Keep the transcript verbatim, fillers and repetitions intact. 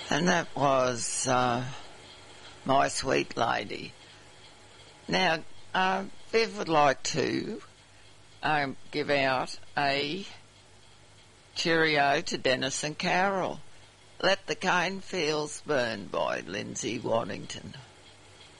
And that was uh, My Sweet Lady. Now, uh, Viv would like to um, give out a cheerio to Dennis and Carol. Let the Cane Fields Burn by Lindsay Waddington.